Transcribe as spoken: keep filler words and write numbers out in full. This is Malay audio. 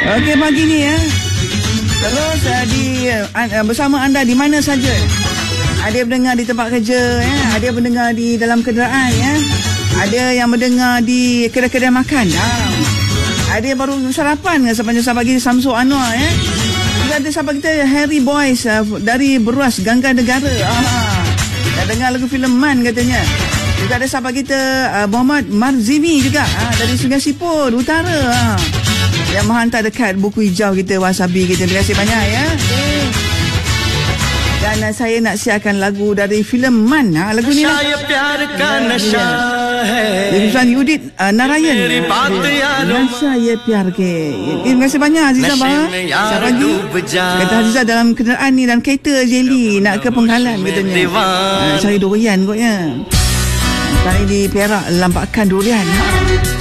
Okey, pagi ni ya. Terus uh, di uh, bersama anda di mana saja. Ada yang mendengar di tempat kerja ya, ada yang mendengar di dalam kenderaan ya. Ada yang mendengar di kedai-kedai makan. Ha. Ada yang baru sarapan sepanjang pagi Samsul Anwar ya. Juga ada sahabat kita Harry Boys uh, dari Beruas Gangga Negara. Ah. Dah dengar lagu filem Man katanya. Juga ada sahabat kita uh, Muhammad Marzimi juga uh, dari Sungai Sipur Utara. Uh. Yang menghantar dekat buku hijau kita, Wasabi kita. Terima kasih banyak ya. Okay. Dan uh, saya nak siarkan lagu dari filem Man. Ha, lagu ni lah. Lagu Yudit uh, Narayan. Nasha ye pyar ke. Terima kasih banyak Aziza Bah. Selamat pagi. Kata Aziza dalam kenderaan ni, dalam kereta Jelly nak ke Penggalan katanya. Uh, cari durian kot ya. Kali di Perak lampakkan durian. Ha.